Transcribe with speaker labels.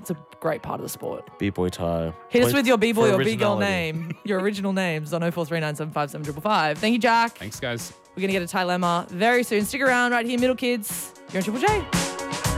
Speaker 1: It's a great part of the sport.
Speaker 2: B-boy tie.
Speaker 1: Hit us with your B-boy
Speaker 2: for
Speaker 1: or B-girl
Speaker 2: originality.
Speaker 1: name, your original names on 0439757555. Thank you, Jack.
Speaker 3: Thanks, guys.
Speaker 1: We're going to get a Trilemma very soon. Stick around right here, Middle Kids. You're on Triple J.